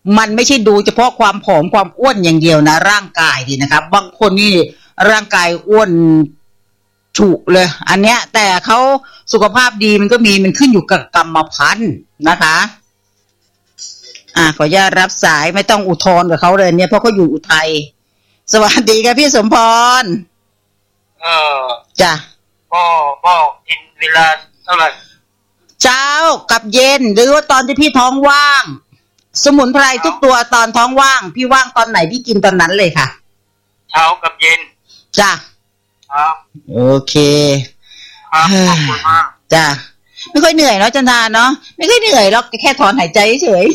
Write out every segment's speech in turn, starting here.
มันไม่ใช่ดูเฉพาะความผอมความอ้วนอย่างเดียวนะร่างกายดีนะครับบางคนนี่ร่างกายอ้วนฉุเลยอันเนี้ยแต่เขาสุขภาพดีมันก็มีมันขึ้นอยู่กับกรรมพันธุ์นะคะขออนุญาตรับสายไม่ต้องอุทธรณ์กับเขาเลยเนี่ยเพราะเขาอยู่อุทัยสวัสดีค่ะพี่สมพรจ้ะพ่อกินเวลาเท่าไหร่เช้ากับเย็นหรือว่าตอนที่พี่ท้องว่างสมุนไพรทุกตัวตอนท้องว่างพี่ว่างตอนไหนพี่กินตอนนั้นเลยค่ะเช้ากับเย็นจ้ะครับโอเคครับขอบคุณมากจ้ะไม่ค่อยเหนื่อยเนาะจันทาเนาะไม่ค่อยเหนื่อยหรอกแค่ถอนหายใจเฉย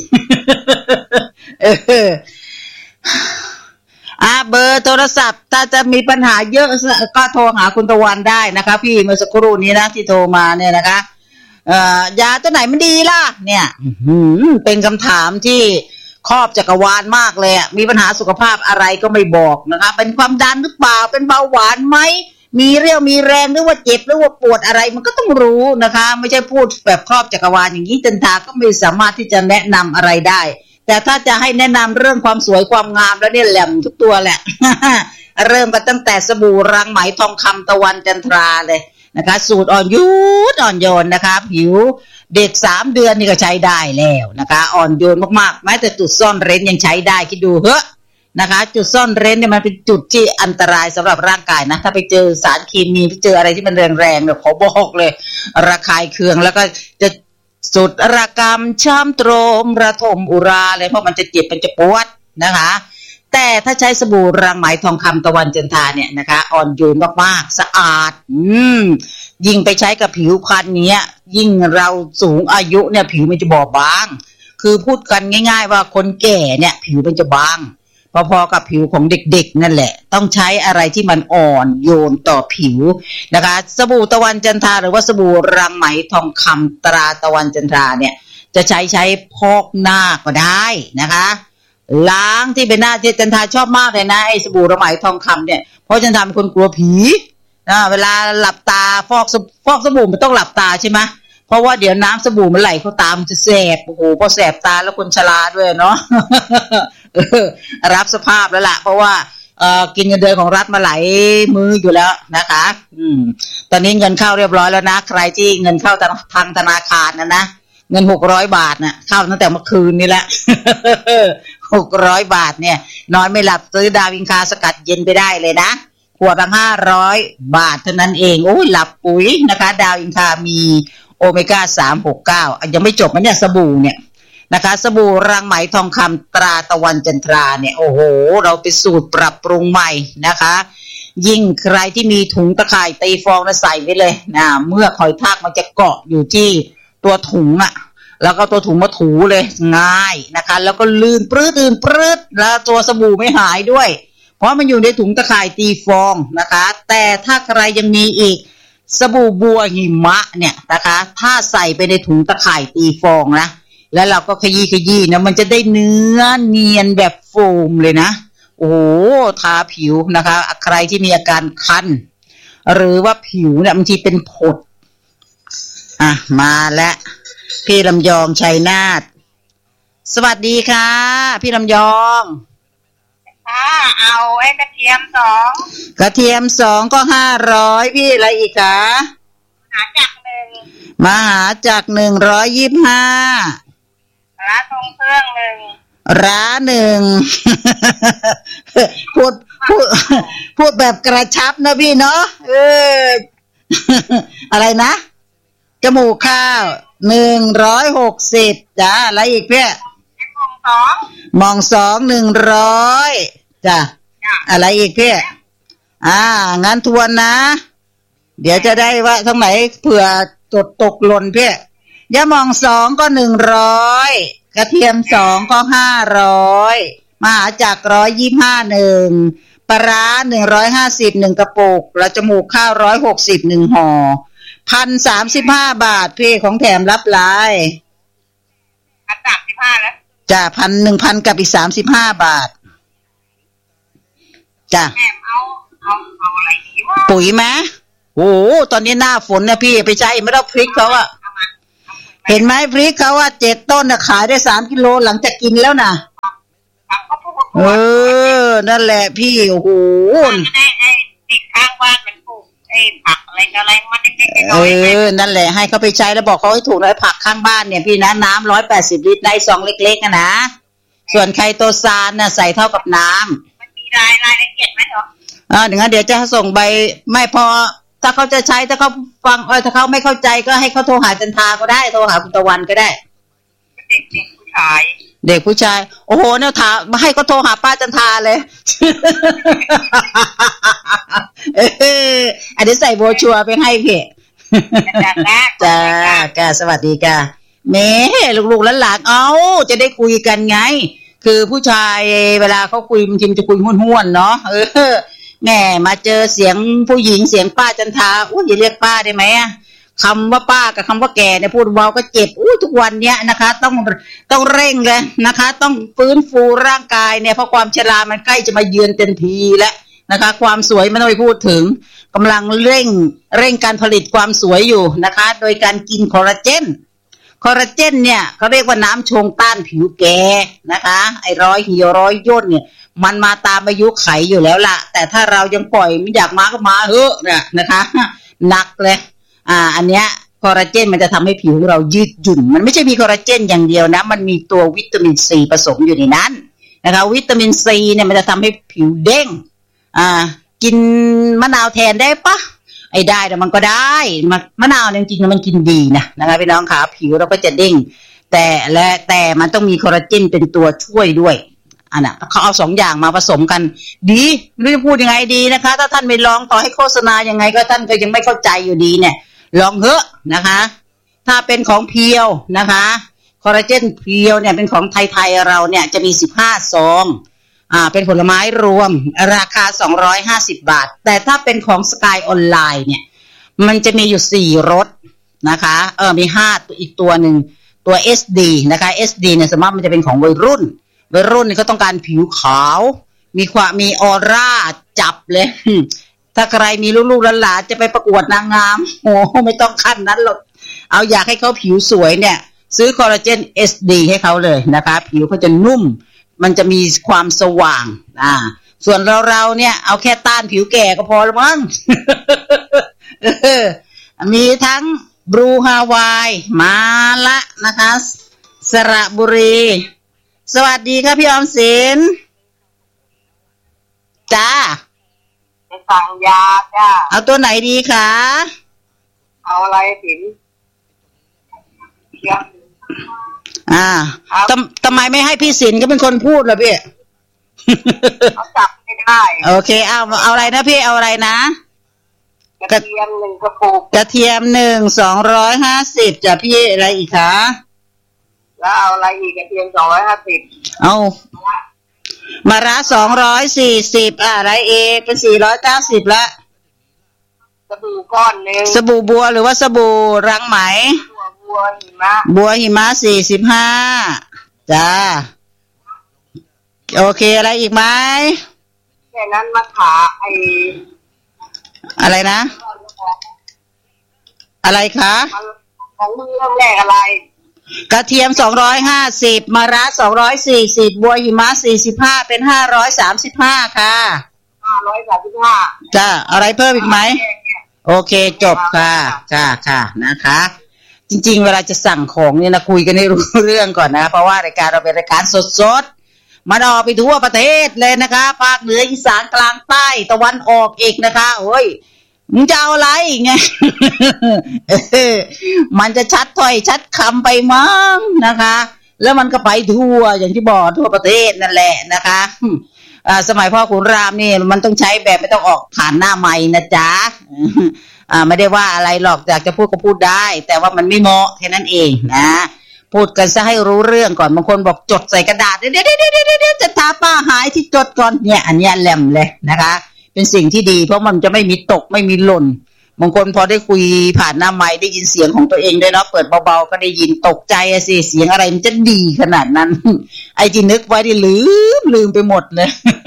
เบอร์โทรศัพท์ถ้าจะมีปัญหาเยอะก็โทรหาคุณตะวันได้นะคะพี่เมื่อสักครู่นี้นะที่โทรมาเนี่ยนะคะยาตัวไหนมันดีล่ะเนี่ยเป็นคำถามที่ครอบจักรวาลมากเลยมีปัญหาสุขภาพอะไรก็ไม่บอกนะคะเป็นความดันหรือเปล่าเป็นเบาหวานไหมมีเรี่ยวมีแรงหรือว่าเจ็บหรือว่าปวดอะไรมันก็ต้องรู้นะคะไม่ใช่พูดแบบครอบจักรวาลอย่างนี้จันทาก็ไม่สามารถที่จะแนะนำอะไรได้แต่ถ้าจะให้แนะนำเรื่องความสวยความงามแล้วเนี่ยแหลมทุกตัวแหละ เริ่มกันตั้งแต่สบู่รังไหมทองคำตะวันจันทราเลยนะคะสูตรอ่อนโยนนะคะผิวเด็ก3 เดือนนี่ก็ใช้ได้แล้วนะคะอ่อนโยนมากๆแม้แต่จุดซ่อนเร้นยังใช้ได้คิดดูเฮ้นะคะจุดซ่อนเร้นเนี่ยมันเป็นจุดที่อันตรายสำหรับร่างกายนะถ้าไปเจอสารเคมีไปเจออะไรที่มันแรงๆเนี่ยขอบอกเลยระคายเคืองแล้วก็จะสุดระกำช้ำตรมระทมอุราเลยเพราะมันจะเจ็บมันจะปวดนะคะแต่ถ้าใช้สบู่รังไหมทองคำตะวันจันทราเนี่ยนะคะอ่อนโยนมากๆสะอาดยิ่งไปใช้กับผิวพรรณเนี้ยยิ่งเราสูงอายุเนี่ยผิวมันจะบอบบางคือพูดกันง่ายๆว่าคนแก่เนี่ยผิวมันจะบางพอๆกับผิวของเด็กๆนั่นแหละต้องใช้อะไรที่มันอ่อนโยนต่อผิวนะคะสบู่ตะวันจันทราหรือว่าสบู่รังไหมทองคำตราตะวันจันทราเนี่ยจะใช้พอกหน้าก็ได้นะคะล้างที่เป็นหน้าที่จันทราชอบมากเลยนะไอ้สบู่รังไหมทองคำเนี่ยเพราะจันทราเป็นคนกลัวผีเวลาหลับตาฟอกสบู่มันต้องหลับตาใช่ไหมเพราะว่าเดี๋ยวน้ำสบู่มันไหลเข้าตามันจะแสบโอ้โหพอแสบตาแล้วคนชราด้วยเนาะ รับสภาพแล้วล่ะเพราะว่ากินเงินเดือนของรัฐมาหลายมืออยู่แล้วนะคะตอนนี้เงินเข้าเรียบร้อยแล้วนะใครที่เงินเข้าทางธนาคารนะเงิน600 บาทน่ะเข้าตั้งแต่เมื่อคืนนี่แหละ 600 บาทเนี่ยนอนไม่หลับซื้อดาวินคาสกัดเย็นไปได้เลยนะขวดละ500 บาทเท่านั้นเองโอ้ยหลับปุ๋ยนะคะดาวอินคามีโอเมก้า369ยังไม่จบมันเนี่ยสบู่เนี่ยนะคะสบู่รังไหมทองคำตราตะวันจันทราเนี่ยโอ้โหเราไปสูตรปรับปรุงใหม่นะคะยิ่งใครที่มีถุงตะข่ายตีฟองแล้วใส่ไว้เลยนะเมื่อหอยทากมันจะเกาะอยู่ที่ตัวถุงแล้วก็ตัวถุงมาถูเลยง่ายนะคะแล้วก็ลื่นปรื้ดแล้วตัวสบู่ไม่หายด้วยเพราะมันอยู่ในถุงตะข่ายตีฟองนะคะแต่ถ้าใครยังมีอีกสบู่บัวหิมะเนี่ยนะคะถ้าใส่ไปในถุงตะข่ายตีฟองนะแล้วเราก็ขยี้นะมันจะได้เนื้อเนียนแบบโฟมเลยนะโอ้ทาผิวนะคะใครที่มีอาการคันหรือว่าผิวเนี่ยบางทีเป็นผดมาแล้วพี่ลำยองชัยนาทสวัสดีค่ะพี่ลำยองเอาไอ้กระเทียม2 กระเทียม2ก็500พี่อะไรอีกคะมหาจักร125 ร้านทรงเครื่องร้าน1 พูดแบบกระชับนะพี่เนาะอะไรนะจมูกข้าว160จ้ะอะไรอีกเพี่ยมอง2 100จ้ะอะไรอีกเพี่ยงั้นทวนนะเดี๋ยวจะได้ว่าตรงไหนเผื่อตกหล่นเพี่ยยามอง2ก็100กระเทียม2ก็500มหาจักร125ปลาร้า150 1กระปุกแล้วจมูกข้าว160 1ห่อ1,035 บาทพี่ของแถมรับลาย 1,035แล้วจ้ะ1,000กับอีก35 บาทจ้ะแถมเอาอะไรดีวะปุ๋ยไหมโอ้ตอนนี้หน้าฝนนะพี่ไปใช้ไม่ต้องพริกเขาเห็นไหมพริกเขา7 ต้นขายได้3 กิโลหลังจากกินแล้วนะนั่นแหละพี่โอ้โหให้เด็กข้างบ้านมันปลูกไอ้ผักอะไรมันเด็กๆน้อยนั่นแหละให้เขาไปใช้แล้วบอกเขาให้ถูกนะผักข้างบ้านเนี่ยพี่นะน้ำ180 ลิตรในซองเล็กๆนะส่วนไคโตซานน่ะใส่เท่ากับน้ำมันมีรายละเอียดไหมเหรอเดี๋ยวจะส่งใบไม่พอถ้าเขาจะใช้ถ้าเขาฟังถ้าเขาไม่เข้าใจก็ให้เขาโทรหาจันทาก็ได้โทรหาคุณตะวันก็ได้เด็กผู้ชายโอ้โหเนี่ยถามมาให้เขาโทรหาป้าจันทาเลยอันนี้ใส่โบชัวไปให้พี่จ้าสวัสดีค่ะแม่ลูกๆหลานจะได้คุยกันไงคือผู้ชายเวลาเขาคุยบางทีมันจะคุยห้วนๆเนาะแม่มาเจอเสียงผู้หญิงเสียงป้าจันทาอย่าเรียกป้าได้ไหมคำว่าป้ากับคำว่าแก่เนี่ยพูดเบาก็เจ็บทุกวันเนี้ยนะคะต้องเร่งเลยนะคะต้องฟื้นฟูร่างกายเนี่ยเพราะความชรามันใกล้จะมาเยือนเต็มทีแล้วนะคะความสวยไม่ต้องไปพูดถึงกำลังเร่งการผลิตความสวยอยู่นะคะโดยการกินคอลลาเจนเนี่ยเขาเรียกว่าน้ำชงต้านผิวแก่นะคะไอ้ร้อยเหี่ยวร้อยย่นเนี่ยมันมาตามอายุไขอยู่แล้วล่ะแต่ถ้าเรายังปล่อยไม่อยากมาก็มาเถอะนะคะหนักเลยอันเนี้ยคอลลาเจนมันจะทำให้ผิวเรายืดหยุ่นมันไม่ใช่มีคอลลาเจนอย่างเดียวนะมันมีตัววิตามินซีผสมอยู่ในนั้นนะคะวิตามินซีเนี่ยมันจะทำให้ผิวเด้งกินมะนาวแทนได้ปะไอ้ได้แต่มันก็ได้มะนาวจริงๆมันกินดีนะคะพี่น้องขาผิวเราก็จะเด้งแต่มันต้องมีคอลลาเจนเป็นตัวช่วยด้วยเขาเอา2 อย่างมาผสมกันดีไม่รู้จะพูดยังไงดีนะคะถ้าท่านไม่ลองต่อให้โฆษณายังไงก็ท่านก็ยังไม่เข้าใจอยู่ดีเนี่ยลองเถอะนะคะถ้าเป็นของเพียวนะคะคอลลาเจนเพียวเนี่ยเป็นของไทยๆเราเนี่ยจะมี15 ซองเป็นผลไม้รวมราคา250 บาทแต่ถ้าเป็นของสกายออนไลน์เนี่ยมันจะมีอยู่4 รสนะคะมี5อีกตัวหนึ่งตัว SD นะคะ SD เนี่ยสมมติมันจะเป็นของวัยรุ่นนี่เขาต้องการผิวขาวมีออร่าจับเลยถ้าใครมีลูกๆหลานๆจะไปประกวดนางงามไม่ต้องขั้นนั้นหรอกเอาอยากให้เขาผิวสวยเนี่ยซื้อคอลลาเจน SD ให้เขาเลยนะคะผิวเขาจะนุ่มมันจะมีความสว่างส่วนเราเนี่ยเอาแค่ต้านผิวแก่ก็พอแล้วมั้ง มีทั้งบลูฮาวายมาละนะคะสระบุรีสวัสดีครับพี่ออมสินจ้าไปสั่งยาจ้าเอาตัวไหนดีคะเอาอะไรสินทำไมไม่ให้พี่สินก็เป็นคนพูดล่ะพี่เขาจับไม่ได้โอเคเอาอะไรนะพี่เอาอะไรนะกระเทียม1 กระปุกกระเทียม250จ้ะพี่อะไรอีกคะแล้วเอาอะไรอีกกระเทียม250 เอามะระ240อะไรเองเป็น490ละสบู่ก้อนนึงสบู่บัวหรือว่าสบู่รังไหมบัวหิมะ45จ้าโอเคอะไรอีกไหมแค่นั้นมาขาอะไรนะอะไรคะของมือเรื่องแรกอะไรกระเทียม250มะระ240บัวหิมะ45เป็น535ค่ะ 535 จ้าอะไรเพิ่มอีกไหมโอเคจบค่ะนะคะจริงๆเวลาจะสั่งของเนี่ยนะคุยกันให้รู้เรื่องก่อนนะเพราะว่ารายการเราเป็นรายการสดๆมันออกไปทั่วประเทศเลยนะคะภาคเหนืออีสานกลางใต้ตะวันออกอีกนะคะโอ้ยมึงจะเอาอะไรไง มันจะชัดถ้อยชัดคำไปมั้งนะคะแล้วมันก็ไปทั่วอย่างที่บอกทั่วประเทศนั่นแหละนะคะสมัยพ่อขุนรามนี่มันต้องใช้แบบไม่ต้องออกผ่านหน้าไมค์นะจ๊ะไม่ได้ว่าอะไรหรอกอยากจะพูดก็พูดได้แต่ว่ามันไม่เหมาะแค่นั้นเองนะพูดกันซะให้รู้เรื่องก่อนบางคนบอกจดใส่กระดาษเดี๋ยวจะท้าป้าหายที่จดก่อนเนี่ยอันนี้แหลมเลยนะคะเป็นสิ่งที่ดีเพราะมันจะไม่มีตกไม่มีหล่นบางคนพอได้คุยผ่านหน้าไมค์ได้ยินเสียงของตัวเองด้วยเนาะเปิดเบาๆก็ได้ยินตกใจสิเสียงอะไรมันจะดีขนาดนั้นไอ้ที่นึกไว้ที่ลืมไปหมดเลย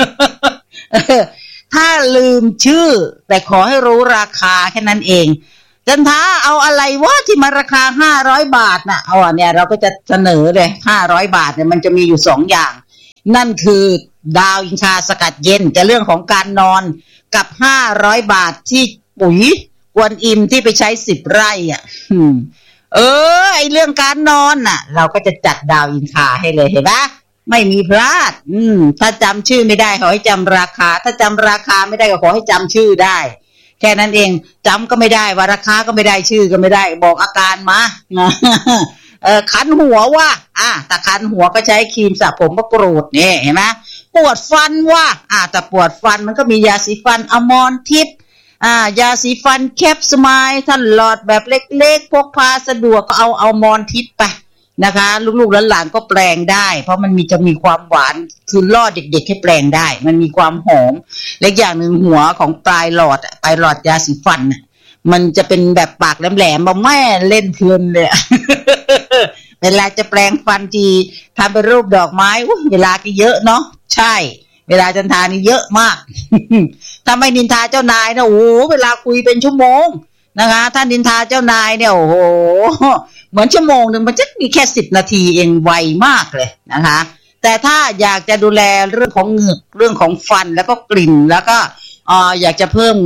ถ้าลืมชื่อแต่ขอให้รู้ราคาแค่นั้นเองจันท้าเอาอะไรวะที่มันราคา500 บาทน่ะเอาเนี่ยเราก็จะเสนอเลย500 บาทเนี่ยมันจะมีอยู่2 อย่างนั่นคือดาวอินคาสกัดเย็นแต่เรื่องของการนอนกับ500 บาทที่ปุ๋ยกวนอิมที่ไปใช้10 ไร่อ่ะไอเรื่องการนอนน่ะเราก็จะจัดดาวอินคาให้เลยเห็นปะไม่มีพลาดถ้าจำชื่อไม่ได้ขอให้จำราคาถ้าจำราคาไม่ได้ก็ขอให้จำชื่อได้แค่นั้นเองจำก็ไม่ได้ว่าราคาก็ไม่ได้ชื่อก็ไม่ได้บอกอาการมาคันหัวว่าแต่คันหัวก็ใช้ครีมสระผมมะกรูดนี่เห็นไหมปวดฟันว่าแต่ปวดฟันมันก็มียาสีฟันอมรทิพย์ยาสีฟันแคปสมายท่านหลอดแบบเล็กๆพกพาสะดวกก็เอาอมรทิพย์ไปนะคะลูกๆหลานๆก็แปลงได้เพราะมันจะมีความหวานคือล่อเด็กๆให้แปลงได้มันมีความหอมและอย่างหนึ่งหัวของปลายหลอดยาสีฟันมันจะเป็นแบบปากแหลมๆมาแม่เล่นเพลินเลยเวลาจะแปลงฟันทีทำเป็นรูปดอกไม้เวลาก็เยอะเนาะใช่เวลาจันทานี่เยอะมากถ้าไม่นินทาเจ้านายนะโอ้โหเวลาคุยเป็นชั่วโมงนะคะถ้านินทาเจ้านายเนี่ยโอ้โหเหมือนชั่วโมงนึงมันจะมีแค่10 นาทีเองไวมากเลยนะคะแต่ถ้าอยากจะดูแลเรื่องของเหงือกเรื่องของฟันแล้วก็กลิ่นแล้วก็อยากจะเพิ่ม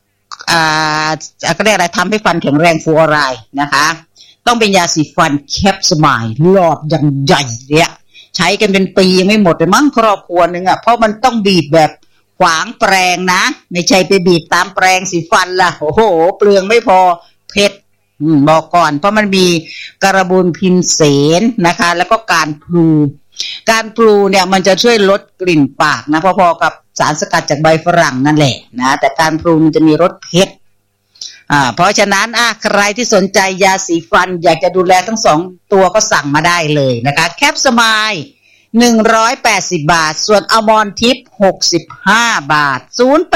ก็เรียกอะไรทำให้ฟันแข็งแรงฟูออไรด์นะคะต้องเป็นยาสีฟันแคปสมายหลอดอย่างใหญ่เนี่ยใช้กันเป็นปียังไม่หมดเลยมั้งครอบครัวนึงเพราะมันต้องบีบแบบขวางแปรงนะไม่ใช่ไปบีบตามแปรงสีฟันล่ะโอ้โหเปลืองไม่พอเผ็ดบอกก่อนเพราะมันมีการบูนพิมเสนนะคะแล้วก็การพลูเนี่ยมันจะช่วยลดกลิ่นปากนะพอๆกับสารสกัดจากใบฝรั่งนั่นแหละนะแต่การพลูมันจะมีรสเผ็ดเพราะฉะนั้นใครที่สนใจยาสีฟันอยากจะดูแลทั้ง2 ตัวก็สั่งมาได้เลยนะคะแคปสมาย180 บาทส่วนอมรทิพย์65 บาท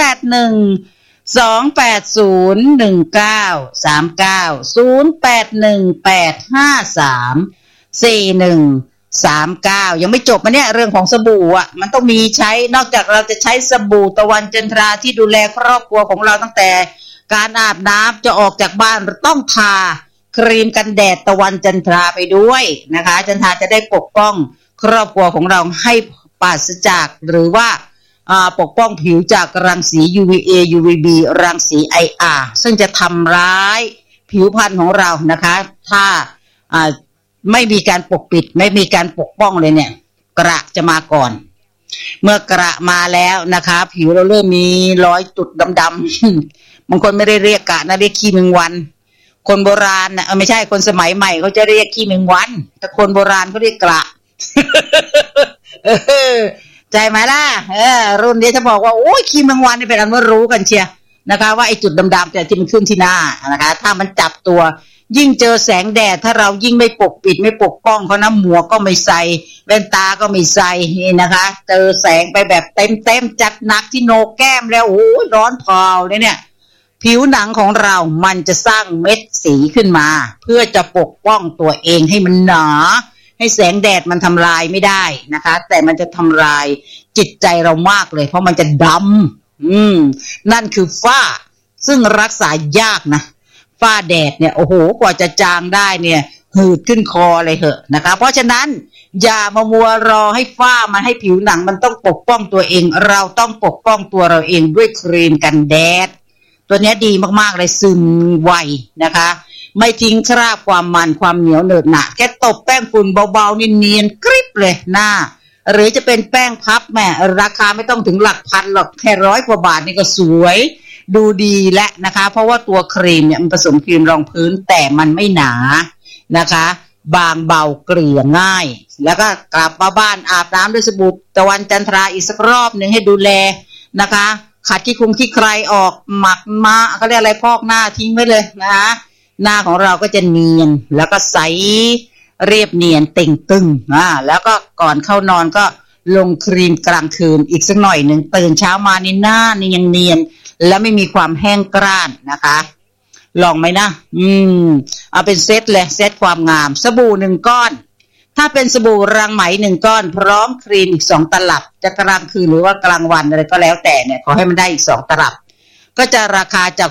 0812801939 ยังไม่จบมาเนี่ยเรื่องของสบู่มันต้องมีใช้นอกจากเราจะใช้สบู่ตะวันจันทราที่ดูแลครอบครัวของเราตั้งแต่การอาบน้ำจะออกจากบ้านต้องทาครีมกันแดดตะวันจันทราไปด้วยนะคะจันทราจะได้ปกป้องครอบครัวของเราให้ปราศจากหรือว่าปกป้องผิวจากรังสี UVA UVB รังสี IR ซึ่งจะทำร้ายผิวพรรณของเรานะคะถ้าไม่มีการปกปิดไม่มีการปกป้องเลยเนี่ยกระจะมาก่อนเมื่อกระมาแล้วนะคะผิวเราเริ่มมีรอยจุดดำๆบางคนไม่ได้เรียกกระนะเรียกขี้แมงวันคนโบราณนะไม่ใช่คนสมัยใหม่เขาจะเรียกขี้แมงวันแต่คนโบราณเขาเรียกกระ ใจไหมล่ะรุ่นนี้จะบอกว่าโอ้ยขี้แมงวันนี่เป็นอันว่ารู้กันเชียนะคะว่าไอ้จุดดำๆแต่ที่มันขึ้นที่หน้านะคะถ้ามันจับตัวยิ่งเจอแสงแดดถ้าเรายิ่งไม่ปกปิดไม่ปกป้องเขานะหมวกก็ไม่ใส่แว่นตาก็ไม่ใส่นี่นะคะเจอแสงไปแบบเต็มจัดหนักที่โหนกแก้มแล้วโอ้ยร้อนเผาเนี่ยผิวหนังของเรามันจะสร้างเม็ดสีขึ้นมาเพื่อจะปกป้องตัวเองให้มันหนาให้แสงแดดมันทำลายไม่ได้นะคะแต่มันจะทำลายจิตใจเรามากเลยเพราะมันจะดำนั่นคือฝ้าซึ่งรักษายากนะฝ้าแดดเนี่ยโอ้โหกว่าจะจางได้เนี่ยหืดขึ้นคอเลยเหอะนะคะเพราะฉะนั้นอย่ามามัวรอให้ฝ้ามันให้ผิวหนังมันต้องปกป้องตัวเองเราต้องปกป้องตัวเราเองด้วยครีมกันแดดตัวนี้ดีมากๆเลยซึมไวนะคะไม่ทิ้งคราบความมันความเหนียวเหนอะหนะแค่ตบแป้งฝุ่นเบาๆเนียนๆกริบเลยหน้าหรือจะเป็นแป้งพับแม่ราคาไม่ต้องถึงหลักพันหรอกแค่100 กว่าบาทนี่ก็สวยดูดีและนะคะเพราะว่าตัวครีมเนี่ยมันผสมครีมรองพื้นแต่มันไม่หนานะคะบางเบาเกลี่ยง่ายแล้วก็กลับมาบ้านอาบน้ำด้วยสบู่ตะวันจันทราอีกสักรอบนึงให้ดูแลนะคะขัดขี้คุมขี้ใครออกหมักมาเขาเรียกอะไรพอกหน้าทิ้งไว้เลยนะคะหน้าของเราก็จะเนียนแล้วก็ใสเรียบเนียนเต่งตึงแล้วก็ก่อนเข้านอนก็ลงครีมกลางคืนอีกสักหน่อยนึงตื่นเช้ามานี่หน้านี่ยังเนียนและไม่มีความแห้งกร้านนะคะลองไหมนะเอาเป็นเซตเลยเซตความงามสบู่1 ก้อนถ้าเป็นสบู่รังไหม1 ก้อนพร้อมครีมอีก2 ตลับจะกลางคืนหรือว่ากลางวันอะไรก็แล้วแต่เนี่ยขอให้มันได้อีก2 ตลับก็จะราคาจาก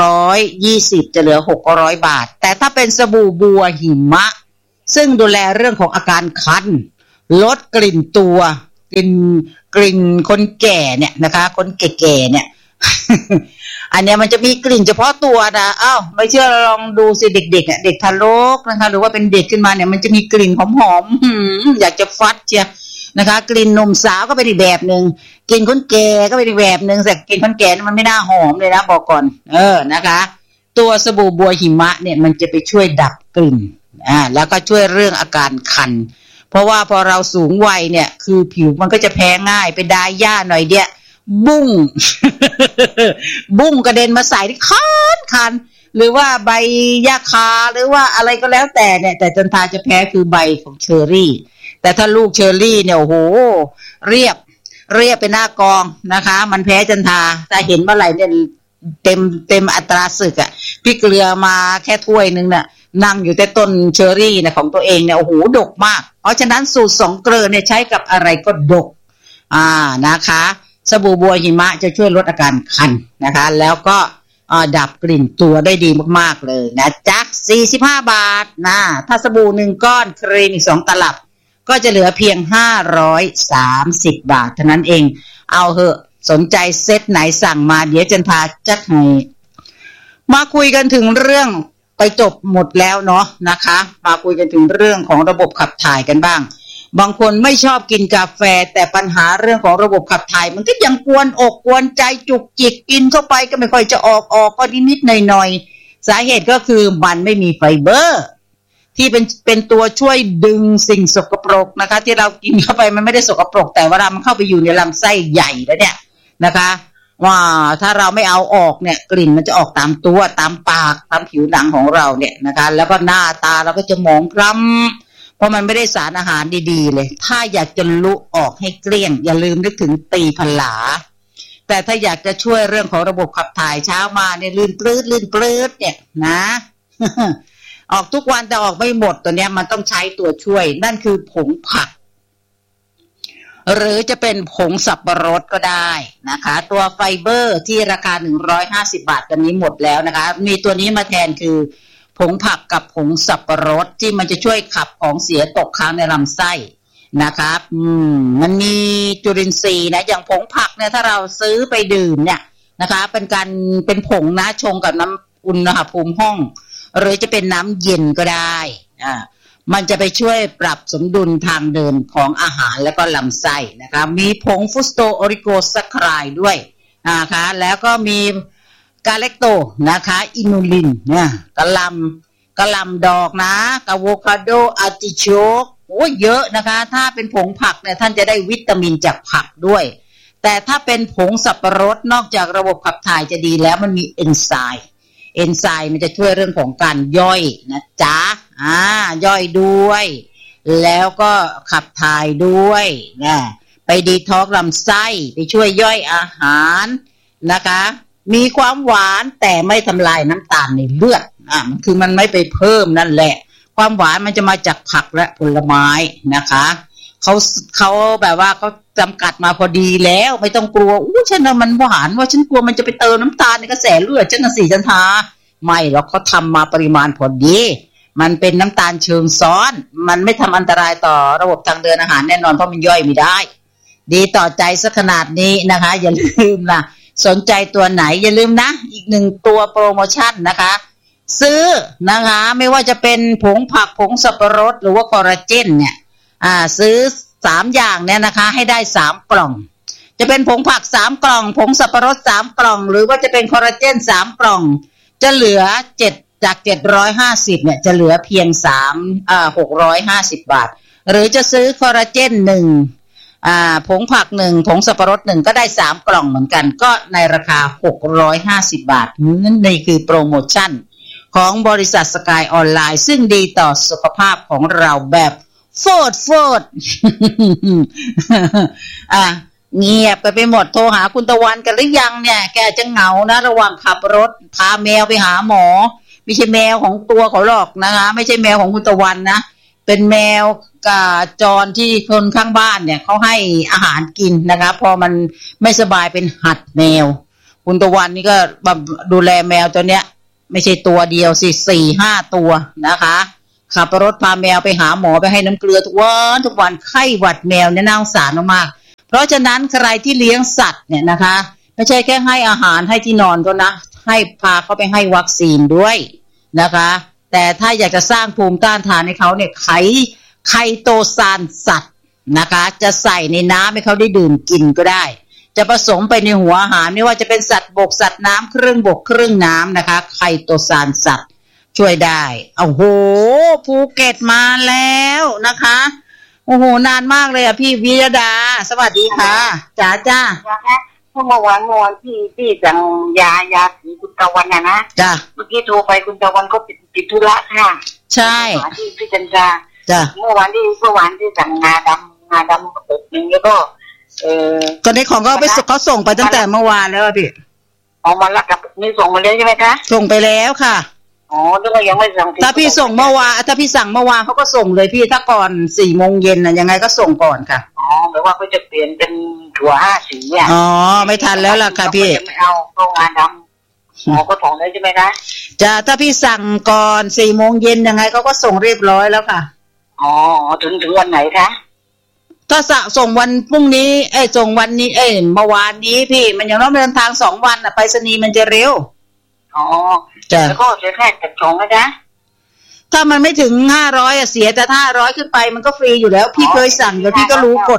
620จะเหลือ600 บาทแต่ถ้าเป็นสบู่บัวหิมะซึ่งดูแลเรื่องของอาการคันลดกลิ่นตัวกลิ่นคนแก่เนี่ยนะคะคนแก่ๆเนี่ย อันเนี้ยมันจะมีกลิ่นเฉพาะตัวนะอ้าวไม่เชื่อลองดูสิเด็กๆอ่ะเด็กทารกนะคะหรือว่าเป็นเด็กขึ้นมาเนี่ยมันจะมีกลิ่นหอมๆอยากจะฟัดเชียนะคะกลิ่นหนุ่มสาวก็เป็นอีกแบบนึงกลิ่นคนแก่ก็เป็นอีกแบบนึงแต่กลิ่นคนแก่มันไม่น่าหอมเลยนะบอกก่อนนะคะตัวสบู่บัวหิมะเนี่ยมันจะไปช่วยดับกลิ่นแล้วก็ช่วยเรื่องอาการคันเพราะว่าพอเราสูงวัยเนี่ยคือผิวมันก็จะแพ้ง่ายไปดายหญ้าหน่อยเดียวบุ้ง บุ้งกระเด็นมาใส่ที่คันหรือว่าใบหญ้าคาหรือว่าอะไรก็แล้วแต่เนี่ยแต่จันทาจะแพ้คือใบของเชอรี่แต่ถ้าลูกเชอรี่เนี่ยโอ้โหเรียบเป็นหน้ากองนะคะมันแพ้จันทาแต่เห็นเมื่อไหร่เนี่ยเต็มอัตราศึกอ่ะพี่เกลือมาแค่ถ้วยนึงน่ะนั่งอยู่แต่ต้นเชอรี่นะของตัวเองเนี่ยโอ้โหดกมากเพราะฉะนั้นสูตร2เกลือเนี่ยใช้กับอะไรก็ดกนะคะสบู่บัวหิมะจะช่วยลดอาการคันนะคะแล้วก็ดับกลิ่นตัวได้ดีมากๆเลยนะจ๊ะ45 บาทนะถ้าสบู่1ก้อนครีมอีก2ตลับก็จะเหลือเพียง530 บาทเท่านั้นเองเอาเหอะสนใจเซตไหนสั่งมาเดี๋ยวจันทาจัดให้มาคุยกันถึงเรื่องไปจบหมดแล้วเนาะนะคะมาคุยกันถึงเรื่องของระบบขับถ่ายกันบ้างบางคนไม่ชอบกินกาแฟแต่ปัญหาเรื่องของระบบขับถ่ายมันก็ยังกวนอกกวนใจจุกจิกกินเข้าไปก็ไม่ค่อยจะออกก็นิดๆหน่อยๆสาเหตุก็คือมันไม่มีไฟเบอร์ที่เป็นตัวช่วยดึงสิ่งสกปรกนะคะที่เรากินเข้าไปมันไม่ได้สกปรกแต่เวลามันเข้าไปอยู่ในลำไส้ใหญ่แล้วเนี่ยนะคะว่าถ้าเราไม่เอาออกเนี่ยกลิ่นมันจะออกตามตัวตามปากตามผิวหนังของเราเนี่ยนะคะแล้วก็หน้าตาเราก็จะหมองคล้ำเพราะมันไม่ได้สารอาหารดีๆเลยถ้าอยากจะลุออกให้เกลี้ยงอย่าลืมนึกถึงตีผลาแต่ถ้าอยากจะช่วยเรื่องของระบบขับถ่ายเช้ามาเนี่ยลื่นปลื้ดเนี่ยนะ ออกทุกวันแต่ออกไม่หมดตัวเนี้ยมันต้องใช้ตัวช่วยนั่นคือผงผักหรือจะเป็นผงสับปะรดก็ได้นะคะตัวไฟเบอร์ที่ราคา150 บาทตอนนี้หมดแล้วนะคะมีตัวนี้มาแทนคือผงผักกับผงสับปะรดที่มันจะช่วยขับของเสียตกค้างในลำไส้นะครับมันมีจุลินทรีย์นะอย่างผงผักเนี่ยถ้าเราซื้อไปดื่มเนี่ยนะคะเป็นผงนะชงกับน้ำอุณหภูมิห้องหรือจะเป็นน้ำเย็นก็ได้มันจะไปช่วยปรับสมดุลทางเดินของอาหารแล้วก็ลำไส้นะคะมีผงฟุสโตโอริโกซัคไครด์ด้วยนะคะแล้วก็มีกาเลคโตนะคะอินูลินเนี่ยกะหล่ำดอกนะอะโวคาโดอาร์ติโชกโอ้เยอะนะคะถ้าเป็นผงผักเนี่ยท่านจะได้วิตามินจากผักด้วยแต่ถ้าเป็นผงสับปะรดนอกจากระบบขับถ่ายจะดีแล้วมันมีเอนไซม์มันจะช่วยเรื่องของการย่อยนะจ๊ะย่อยด้วยแล้วก็ขับถ่ายด้วยนะไปดีท็อกซ์ลำไส้ไปช่วยย่อยอาหารนะคะมีความหวานแต่ไม่ทำลายน้ำตาลในเลือดมันคือมันไม่ไปเพิ่มนั่นแหละความหวานมันจะมาจากผักและผลไม้นะคะเขาแบบว่าเขาจำกัดมาพอดีแล้วไม่ต้องกลัวฉันน่ะมันหวานว่าฉันกลัวมันจะไปเติมน้ำตาลในกระแสเลือดฉันน่ะสิจันทาไม่หรอกเขาทำมาปริมาณพอดีมันเป็นน้ำตาลเชิงซ้อนมันไม่ทำอันตรายต่อระบบทางเดินอาหารแน่นอนเพราะมันย่อยไม่ได้ดีต่อใจสักขนาดนี้นะคะอย่าลืมนะสนใจตัวไหนอย่าลืมนะอีก1ตัวโปรโมชั่นนะคะซื้อนะคะไม่ว่าจะเป็นผงผักผงสับปะรดหรือว่าคอลลาเจนเนี่ยซื้อ3อย่างเนี่ยนะคะให้ได้3กล่องจะเป็นผงผัก3กล่องผงสับปะรด3กล่องหรือว่าจะเป็นคอลลาเจน3กล่องจะเหลือจาก750เนี่ยจะเหลือเพียง650 บาทหรือจะซื้อคอลลาเจน1ผงผัก1ผงสับปะรด1ก็ได้3กล่องเหมือนกันก็ในราคา650 บาทนี่คือโปรโมชั่นของบริษัทสกายออนไลน์ซึ่งดีต่อสุขภาพของเราแบบโฟด เงียบไปหมดโทรหาคุณตะวันกันหรือยังเนี่ยแกจะเหงานะระหว่างขับรถพาแมวไปหาหมอไม่ใช่แมวของตัวเขาหรอกนะคะไม่ใช่แมวของคุณตะวันนะเป็นแมวจรที่คนข้างบ้านเนี่ยเขาให้อาหารกินนะคะพอมันไม่สบายเป็นหัดแมวคุณตะวันนี่ก็ดูแลแมวตัวเนี้ยไม่ใช่ตัวเดียวสิ 4-5 ตัวนะคะขับรถพาแมวไปหาหมอไปให้น้ำเกลือทุกวันไข้หวัดแมวเนี่ยน่าสงสารมากเพราะฉะนั้นใครที่เลี้ยงสัตว์เนี่ยนะคะไม่ใช่แค่ให้อาหารให้ที่นอนก็นะให้พาเขาไปให้วัคซีนด้วยนะคะแต่ถ้าอยากจะสร้างภูมิต้านทานให้เขาเนี่ยไคโตซานสัตว์นะคะจะใส่ในน้ำให้เขาได้ดื่มกินก็ได้จะผสมไปในหัวอาหารไม่ว่าจะเป็นสัตว์บกสัตว์น้ำครึ่งบกครึ่งน้ำนะคะไคโตซานสัตว์ช่วยได้โอ้โหภูเก็ตมาแล้วนะคะโอ้โหนานมากเลยอ่ะพี่วิรดาสวัสดีค่ะจ้าเมื่อวานพี่สั่งยาสีคุณตะวันนะจ้าเมื่อกี้โทรไปคุณตะวันก็ติดธุระค่ะใช่ที่พี่จันทราจ้าเมื่อวานที่สั่งงาดำกระปุกนึงแล้วก็ตอนนี้ของก็ไปเขาส่งไปตั้งแต่เมื่อวานแล้วพี่ออกมาละกระปุกนี้ส่งมาแล้วใช่ไหมคะส่งไปแล้วค่ะอ๋อแล้วก็ยังไม่สั่งถ้าพี่ส่งเมื่อวานถ้าพี่สั่งเมื่อวานเขาก็ส่งเลยพี่ถ้าก่อน 4 โมงเย็นน่ะยังไงก็ส่งก่อนค่ะอ๋อแปลว่าเขาจะเปลี่ยนเป็นถั่ว5 สีอ่ะอ๋อไม่ทันแล้วล่ะค่ะพี่ไม่เอาโรงงานดำหมอก็ส่งได้ใช่ไหมคะจ้ะถ้าพี่สั่งก่อน 4 โมงเย็นยังไงเขาก็ส่งเรียบร้อยแล้วค่ะอ๋อถึงวันไหนคะถ้าส่งวันพรุ่งนี้ส่งวันนี้เมื่อวานนี้พี่มันยังต้องเดินทาง2 วันน่ะไปรษณีย์มันจะเร็วอ๋อแล้วก็จะแค่จัดส่งนะจ๊ะถ้ามันไม่ถึง500อ่ะเสียแต่ถ้า500ขึ้นไปมันก็ฟรีอยู่แล้วพี่เคยสั่งเดี๋ยวพี่ก็รู้กฎ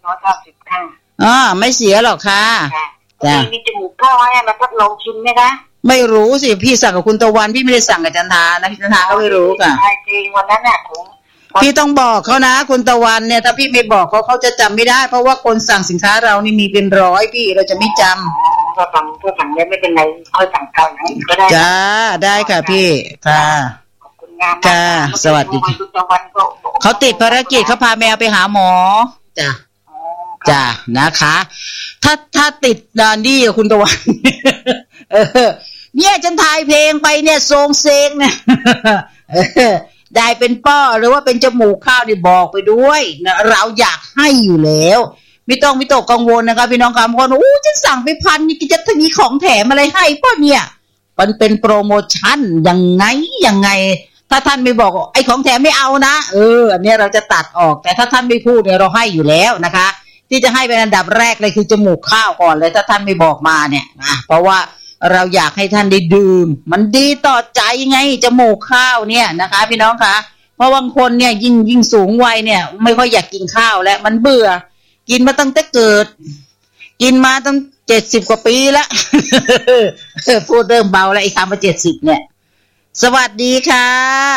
590 ค่ะไม่เสียหรอกค่ะจ้ะมีจมูกท่อให้มาทดลองชิมไหมคะไม่รู้สิพี่สั่งกับคุณตะวันพี่ไม่ได้สั่งกับจันทานะพี่จันทาก็ไม่รู้ค่ะใช่จริงวันนั้นน่ะพี่ต้องบอกเขานะคุณตะวันเนี่ยถ้าพี่ไม่บอกเขาจะจำไม่ได้เพราะว่าคนสั่งสินค้าเรานี่มีเป็นร้อยพี่เราจะไม่จำถ้าสั่งได้ไม่เป็นไรค่อยสั่งเก่าอย่างนี้ก็ได้จ้าได้ค่ะพี่ค่ะขอบคุณงามค่ะสวัสดีเขาติดภารกิจเขาพาแมวไปหาหมอจ้านะคะถ้าติดนี่คุณตะวันเนี่ยฉันถ่ายเพลงไปเนี่ยทรงเซงเนี่ยได้เป็นป้อหรือว่าเป็นจมูกข้าวนี่บอกไปด้วยนะเราอยากให้อยู่แล้วไม่ต้องวิตกกังวลนะคะพี่น้องครับคนฉันสั่งไป1,000นี่จะมีของแถมอะไรให้ป่ะเนี่ยมันเป็นโปรโมชั่นยังไงถ้าท่านไม่บอกไอ้ของแถมไม่เอานะอันนี้เราจะตัดออกแต่ถ้าท่านไม่พูดเนี่ยเราให้อยู่แล้วนะคะที่จะให้เป็นอันดับแรกเลยคือจมูกข้าวก่อนเลยถ้าท่านไม่บอกมาเนี่ยเพราะว่าเราอยากให้ท่านได้ดื่มมันดีต่อใจไงจมูกข้าวเนี่ยนะคะพี่น้องคะเพราะบางคนเนี่ยยิ่งสูงวัยเนี่ยไม่ค่อยอยากกินข้าวแล้วมันเบื่อกินมาตั้งแต่เกิดกินมาตั้ง70 กว่าปีแล้ว พูดเริ่มเบาแล้วไอ้คำว่า70เนี่ยสวัสดีค่ะ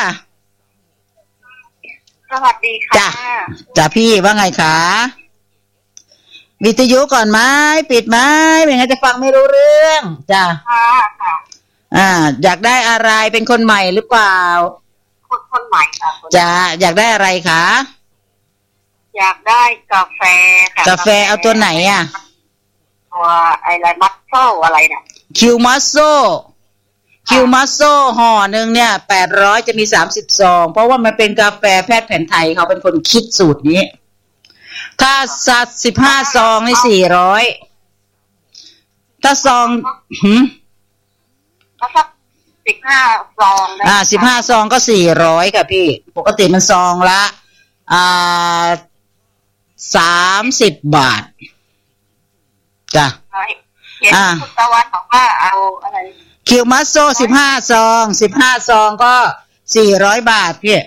สวัสดีค่ะจ้ะพี่ว่าไงคะวิทยุก่อนไหมปิดไหมไม่งั้นจะฟังไม่รู้เรื่องจ้ะค่ะอยากได้อะไรเป็นคนใหม่หรือเปล่าคนใหม่ค่ะจ้ะอยากได้อะไรคะอยากได้กาแฟค่ะกาแฟเอาตัวไหนอ่ะตัวอะไรมัสโซอะไรเนี่ยคิวมัสโซห่อนึงเนี่ย800จะมี30 ซองเพราะว่ามันเป็นกาแฟแพทย์แผนไทยเขาเป็นคนคิดสูตรนี้ถ้าสัตว์15 ซองนี่400ถ้าซองถ้าสัก15 ซอง 15 ซองก็400ค่ะพี่ปกติมันซองละ30 บาทจ้ะคุณตะวันบอกว่าเอาอะไรคิวมัสโซ15 ซองก็400 บาทพี่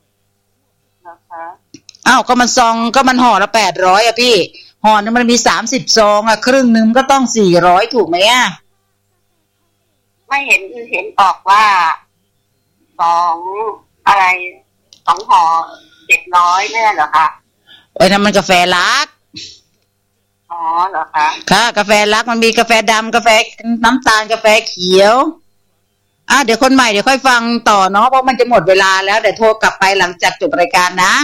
ก็มันซองก็มันห่อละ800อ่ะพี่ห่อนึงมันมี30 ซองอ่ะครึ่งนึงก็ต้อง400ถูกไหมอ่ะไม่เห็นออกว่า2อะไร2 ห่อ700เนี่ยเหรอคะนั่นมันกาแฟลักอ๋อเหรอคะค่ะกาแฟลักมันมีกาแฟดำกาแฟน้ำตาลกาแฟเขียวเดี๋ยวคนใหม่เดี๋ยวค่อยฟังต่อเนาะเพราะมันจะหมดเวลาแล้วเดี๋ยวโทรกลับไปหลังจากจบรายการนะ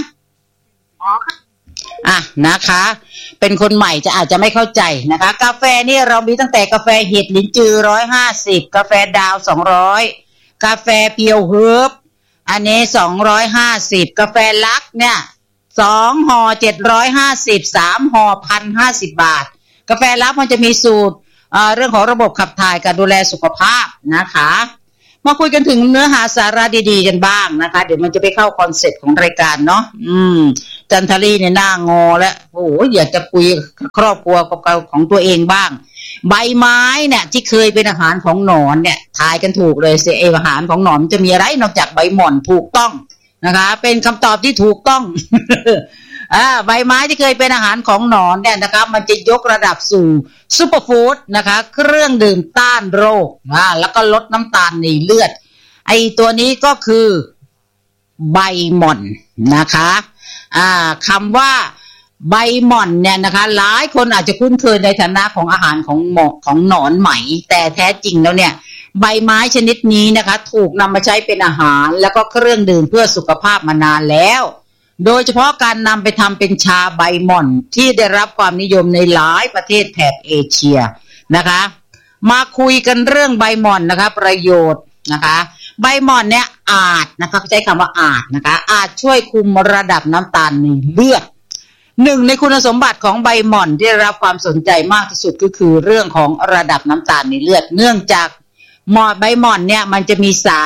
นะคะเป็นคนใหม่อาจจะไม่เข้าใจนะคะกาแฟนี่เรามีตั้งแต่กาแฟเห็ดลิ้นจือ150กาแฟดาว200กาแฟเพียวเฮิร์บอันนี้250กาแฟลักเนี่ย2 ห่อ750 3 ห่อ 1,050 บาทกาแฟลักมันจะมีสูตรเรื่องของระบบขับถ่ายการดูแลสุขภาพนะคะมาคุยกันถึงเนื้อหาสาระดีๆกันบ้างนะคะเดี๋ยวมันจะไปเข้าคอนเซ็ปต์ของรายการเนาะจันทรีเนี่ยหน้างอแล้วโอ้อยากจะคุยครอบครัวของตัวเองบ้างใบไม้เนี่ยที่เคยเป็นอาหารของหนอนเนี่ยทายกันถูกเลยสิอาหารของหนอนจะมีอะไรนอกจากใบหม่อนถูกต้องนะคะเป็นคำตอบที่ถูกต้องใบไม้ที่เคยเป็นอาหารของหนอนเนี่ยนะคะมันจะยกระดับสู่ซุปเปอร์ฟู้ดนะคะเครื่องดื่มต้านโรคแล้วก็ลดน้ำตาลในเลือดไอตัวนี้ก็คือใบหม่อนนะคะคำว่าใบหม่อนเนี่ยนะคะหลายคนอาจจะคุ้นเคยในฐานะของอาหารของหนอนไหมแต่แท้จริงแล้วเนี่ยใบไม้ชนิดนี้นะคะถูกนำมาใช้เป็นอาหารแล้วก็เครื่องดื่มเพื่อสุขภาพมานานแล้วโดยเฉพาะการนำไปทำเป็นชาใบหม่อนที่ได้รับความนิยมในหลายประเทศแถบเอเชียนะคะมาคุยกันเรื่องใบหม่อนนะคะประโยชน์นะคะใบหม่อนเนี่ยอาจนะคะใช้คำว่าอาจนะคะอาจช่วยคุมระดับน้ำตาลในเลือดหนึ่งในคุณสมบัติของใบหม่อนที่ได้รับความสนใจมากที่สุดก็คือเรื่องของระดับน้ำตาลในเลือดเนื่องจากใบหม่อนเนี่ยมันจะมีสาร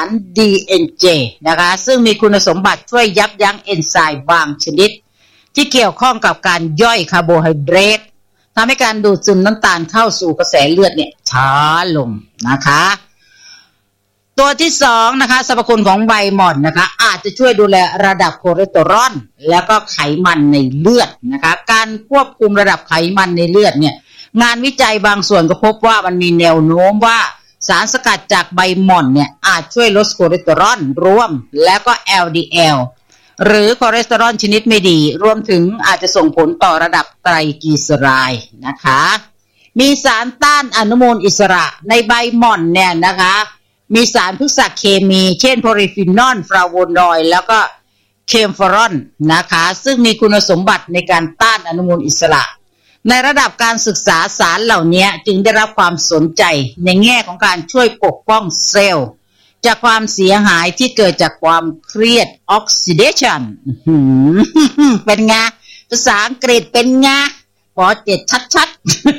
DNJ นะคะซึ่งมีคุณสมบัติช่วยยับยั้งเอนไซม์บางชนิดที่เกี่ยวข้องกับการย่อยคาร์โบไฮเดรตทำให้การดูดซึมน้ำตาลเข้าสู่กระแสเลือดเนี่ยช้าลงนะคะตัวที่สองนะคะสรรพคุณของใบหม่อนนะคะอาจจะช่วยดูแลระดับคอเลสเตอรอลแล้วก็ไขมันในเลือดนะคะการควบคุมระดับไขมันในเลือดเนี่ยงานวิจัยบางส่วนก็พบว่ามันมีแนวโน้มว่าสารสกัดจากใบหม่อนเนี่ยอาจช่วยลดคอเลสเตอรอลร่วมและก็ LDL หรือคอเลสเตอรอลชนิดไม่ดีรวมถึงอาจจะส่งผลต่อระดับไตรกลีเซอไรด์นะคะมีสารต้านอนุมูลอิสระในใบหม่อนเนี่ยนะคะมีสารพฤกษเคมีเช่นโพลีฟีนอลฟลาโวนอยด์แล้วก็เคมฟอรอนนะคะซึ่งมีคุณสมบัติในการต้านอนุมูลอิสระในระดับการศึกษาสารเหล่านี้จึงได้รับความสนใจในแง่ของการช่วยปกป้องเซลล์จากความเสียหายที่เกิดจากความเครียดออกซิเดชันเป็นไงภาษาอังกฤษเป็นไงปอเจ็ดชัด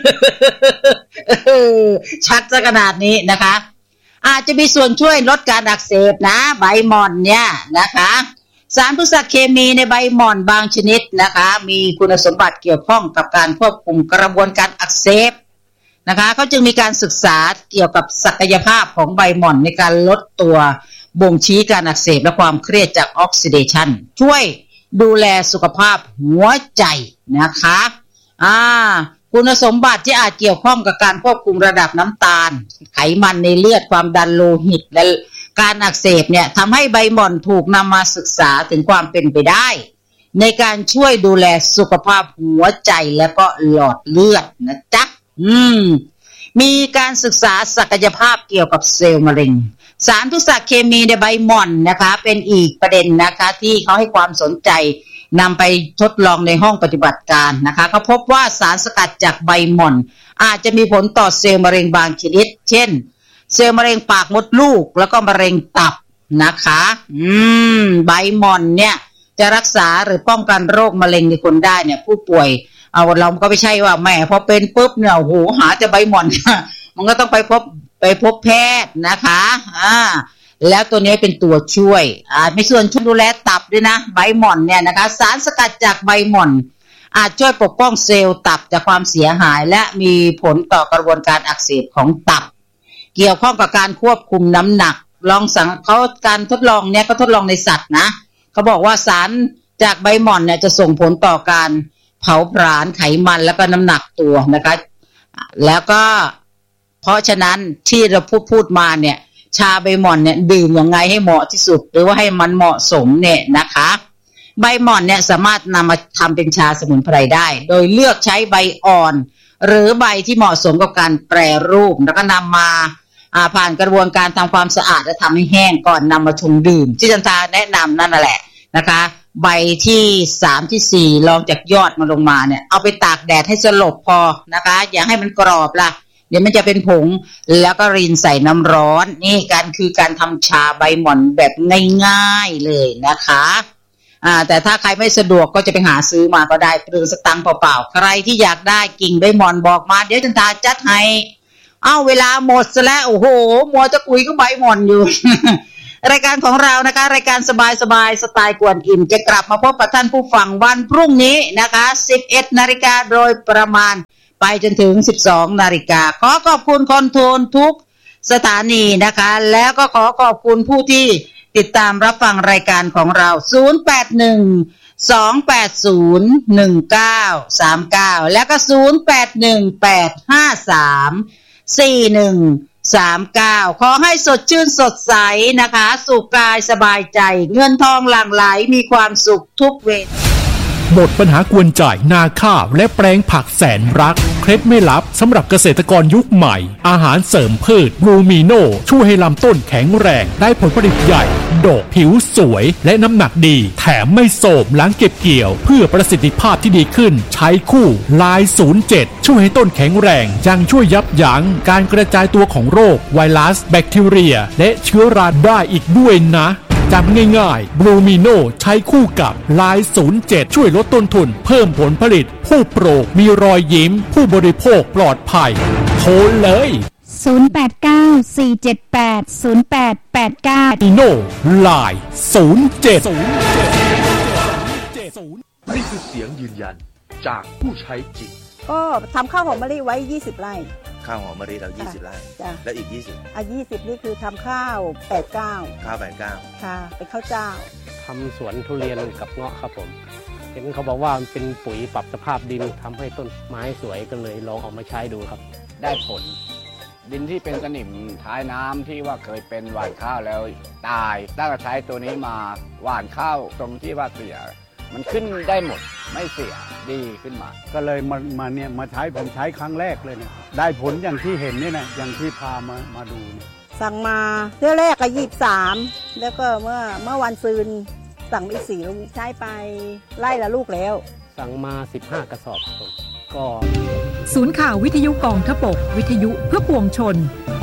ๆชัดซะขนาดนี้นะคะอาจจะมีส่วนช่วยลดการอักเสบนะใบหม่อนเนี่ยนะคะสารพฤกษเคมีในใบหม่อนบางชนิดนะคะมีคุณสมบัติเกี่ยวข้องกับการควบคุมกระบวนการอักเสบนะคะเขาจึงมีการศึกษาเกี่ยวกับศักยภาพของใบหม่อนในการลดตัวบ่งชี้การอักเสบและความเครียดจากออกซิเดชันช่วยดูแลสุขภาพหัวใจนะคะคุณสมบัติที่อาจเกี่ยวข้องกับการควบคุมระดับน้ำตาลไขมันในเลือดความดันโลหิตและการอักเสบเนี่ยทำให้ใบหม่อนถูกนำมาศึกษาถึงความเป็นไปได้ในการช่วยดูแลสุขภาพหัวใจและก็หลอดเลือดนะจ๊ะมีการศึกษาศักยภาพเกี่ยวกับเซลล์มะเร็งสารพฤกษเคมีในใบหม่อนนะคะเป็นอีกประเด็นนะคะที่เขาให้ความสนใจนำไปทดลองในห้องปฏิบัติการนะคะเขาพบว่าสารสกัดจากใบหม่อนอาจจะมีผลต่อเซลล์มะเร็งบางชนิดเช่นเซลล์มะเร็งปากมดลูกแล้วก็มะเร็งตับนะคะใบหม่อนเนี่ยจะรักษาหรือป้องกันโรคมะเร็งในคนได้เนี่ยผู้ป่วยเราก็ไม่ใช่ว่าแม่พอเป็นปุ๊บเนี่ยโอ้โหหาแต่ใบหม่อนมันก็ต้องไปพบแพทย์นะคะแล้วตัวนี้เป็นตัวช่วยมีส่วนช่วยดูแลตับด้วยนะใบหม่อนเนี่ยนะคะสารสกัดจากใบหม่อนอาจช่วยปกป้องเซลล์ตับจากความเสียหายและมีผลต่อกระบวนการอักเสบของตับเกี่ยวข้องกับการควบคุมน้ำหนักการทดลองเนี่ยก็ทดลองในสัตว์นะเขาบอกว่าสารจากใบหม่อนเนี่ยจะส่งผลต่อการเผาผลาญไขมันแล้วก็น้ำหนักตัวนะคะแล้วก็เพราะฉะนั้นที่เราพูดมาเนี่ยชาใบหม่อนเนี่ยดื่มยังไงให้เหมาะที่สุดหรือว่าให้มันเหมาะสมเนี่ยนะคะใบหม่อนเนี่ยสามารถนำมาทำเป็นชาสมุนไพรได้โดยเลือกใช้ใบอ่อนหรือใบที่เหมาะสมกับการแปรรูปแล้วก็นำมาผ่านกระบวนการทำความสะอาดและทำให้แห้งก่อนนำมาชงดื่มที่จันทาแนะนำนั่นแหละนะคะใบที่3ที่4ลองจากยอดมาลงมาเนี่ยเอาไปตากแดดให้สลบพอนะคะอย่าให้มันกรอบล่ะเดี๋ยวมันจะเป็นผงแล้วก็รินใส่น้ำร้อนนี่การทำชาใบหม่อนแบบง่ายๆเลยนะคะแต่ถ้าใครไม่สะดวกก็จะไปหาซื้อมาก็ได้เปลืองสตังค์เปล่าๆใครที่อยากได้กิ่งใบหม่อนบอกมาเดี๋ยวจันทาจัดให้เวลาหมดซะแล้วโอ้โหมัวจะคุยก็ใบหม่อนอยู่ รายการของเรานะคะรายการสบายสไตล์กวนอิ่มจะกลับมาพบกับท่านผู้ฟังวันพรุ่งนี้นะคะ 11 นาฬิกาโดยประมาณไปจนถึง 12 นาฬิกาขอขอบคุณคอนโทรลทุกสถานีนะคะแล้วก็ขอขอบคุณผู้ที่ติดตามรับฟังรายการของเรา 081-280-1939 แล้วก็ 0818534139 ขอให้สดชื่นสดใสนะคะสุขกายสบายใจเงินทองหลั่งไหลมีความสุขทุกเวลาหมดปัญหากวนจ่ายนาข้าวและแปลงผักแสนรักเคล็ดไม่ลับสำหรับเกษตรกรยุคใหม่อาหารเสริมพืชบลูมิโนช่วยให้ลำต้นแข็งแรงได้ผลผลิตใหญ่ดอกผิวสวยและน้ำหนักดีแถมไม่โสมหลังเก็บเกี่ยวเพื่อประสิทธิภาพที่ดีขึ้นใช้คู่ลาย07ช่วยให้ต้นแข็งแรงยังช่วยยับยั้งการกระจายตัวของโรคไวรัสแบคทีเรียและเชื้อราได้อีกด้วยนะจำง่ายๆบลูมิโนใช้คู่กับลาย07ช่วยลดต้นทุนเพิ่มผลผลิตผู้ปลูกมีรอยยิ้มผู้บริโภคปลอดภัยโทรเลย 089-478-0889 มิโนลาย07 นี่คือเสียงยืนยันจากผู้ใช้จริงก็ทำข้าวหอมมะลิไว้20 ไร่ข้าวหอมมะลิเรา20 ไร่แล้วอีก 20นี่คือทำข้าว89 ข้าว89 ค่ะเป็นข้าวเจ้าทำสวนทุเรียนกับเงาะครับผมเห็นเขาบอกว่ามันเป็นปุ๋ยปรับสภาพดินทำให้ต้นไม้สวยก็เลยลองเอามาใช้ดูครับได้ผลดินที่เป็นสนิมท้ายน้ำที่ว่าเคยเป็นหว่านข้าวแล้วตายตั้งแต่ใช้ตัวนี้มาหว่านข้าวตรงที่ว่าเสียมันขึ้นได้หมดไม่เสียดีขึ้นมาก็เลยมาใช้ผมใช้ครั้งแรกเลยเนี่ยได้ผลอย่างที่เห็นนี่นะอย่างที่พามาดูเนี่ยสั่งมาเที่ยวแรกก็23แล้วก็เมื่อวันซืนสั่งอีก4 ลูกใช้ไปไล่ละลูกแล้วสั่งมา15 กระสอบครับก็ศูนย์ข่าววิทยุกองทพบกวิทยุเพื่อปวงชน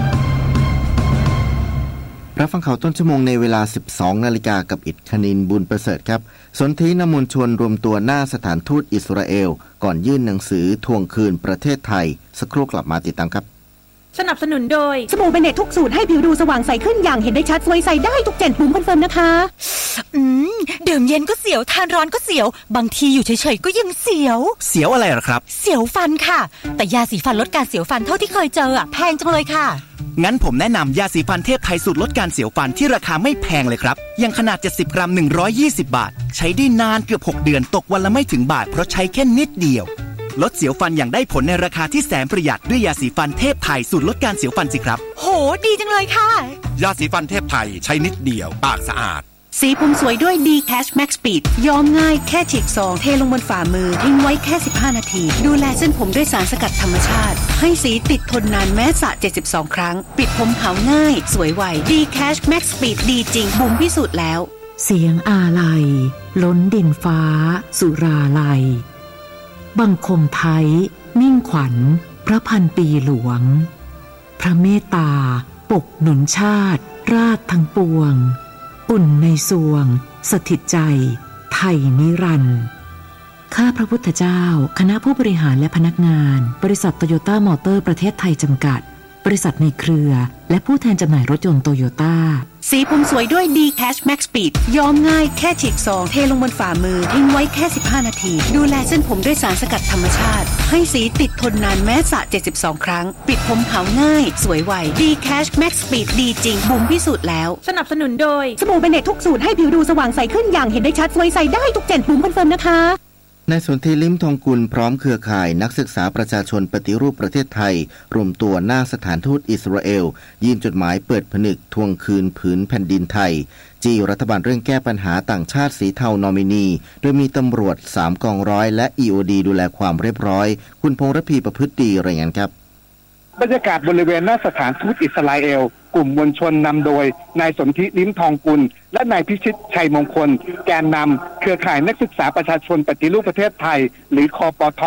รับฟังข่าวต้นชั่วโมงในเวลา 12 นาฬิกากับอิฐคณินบุญประเสริฐครับสนธิมวลชนรวมตัวหน้าสถานทูตอิสราเอลก่อนยื่นหนังสือทวงคืนประเทศไทยสักครู่กลับมาติดตามครับสนับสนุนโดยสบู่เบเนตทุกสูตรให้ผิวดูสว่างใสขึ้นอย่างเห็นได้ชัดสวยใสได้ทุก7 ปุ่มคอนเฟิร์มนะคะดื่มเย็นก็เสียวทานร้อนก็เสียวบางทีอยู่เฉยๆก็ยังเสียวอะไรหรอครับเสียวฟันค่ะแต่ยาสีฟันลดการเสียวฟันเท่าที่เคยเจอแพงจังเลยค่ะงั้นผมแนะนำยาสีฟันเทพไทยสูตรลดการเสียวฟันที่ราคาไม่แพงเลยครับยังขนาด70 กรัม120 บาทใช้ได้นานเกือบ6 เดือนตกวันละไม่ถึงบาทเพราะใช้แค่นิดเดียวลดเสียวฟันอย่างได้ผลในราคาที่แสนประหยัดด้วยยาสีฟันเทพไทยสูตรลดการเสียวฟันสิครับโหดีจังเลยค่ะยาสีฟันเทพไทยใช้นิดเดียวปากสะอาดสีผมสวยด้วย D-Cash Max Speed ย้อมง่ายแค่ฉีกซองเทลงบนฝ่ามือทิ้งไว้แค่15 นาทีดูแลเส้นผมด้วยสารสกัดธรรมชาติให้สีติดทนนานแม้สระ72 ครั้งปิดผมขาวง่ายสวยไว D-Cash Max Speed ดีจริงบุ๋มพิสูจน์แล้วเสียงอาลัยล้นดินฟ้าสุราลัยบังคมไทยมิ่งขวัญพระพันปีหลวงพระเมตตาปกหนุนชาติราชทั้งปวงอุ่นในสวงสถิตใจไทยนิรันดร์ข้าพระพุทธเจ้าคณะผู้บริหารและพนักงานบริษัทโตโยต้ามอเตอร์ประเทศไทยจำกัดบริษัทในเครือและผู้แทนจำหน่ายรถยนต์โตโยต้าสีผมสวยด้วย D-Cash Max Speed ย้อมง่ายแค่ฉีกซองเทลงบนฝ่ามือทิ้งไว้แค่15 นาทีดูแลเส้นผมด้วยสารสกัดธรรมชาติให้สีติดทนนานแม้สระ72 ครั้งปิดผมขาวง่ายสวยไว D-Cash Max Speed ดีจริงบุ๋มพิสูจน์แล้วสนับสนุนโดยสบู่เบเนตทุกสูตรให้ผิวดูสว่างใสขึ้นอย่างเห็นได้ชัดสวยใสได้ทุก7 ปุ่มคอนเฟิร์มนะคะนายสนธิลิ้มทองกุลพร้อมเครือข่ายนักศึกษาประชาชนปฏิรูปประเทศไทยรวมตัวหน้าสถานทูตอิสราเอลยื่นจดหมายเปิดผนึกทวงคืนผืนแผ่นดินไทยจี้รัฐบาลเรื่องแก้ปัญหาต่างชาติสีเทานอมินีโดยมีตำรวจ3 กองร้อยและ EOD ดูแลความเรียบร้อยคุณพงษ์ระพีประพฤติดีรายงานครับบรรยากาศบริเวณหน้าสถานทูตอิสราเอลกลุ่มมวลชนนำโดยนายสนธิลิ้มทองกุลและนายพิชิตชัยมงคลแกนนำเครือข่ายนักศึกษาประชาชนปฏิรูปประเทศไทยหรือคปท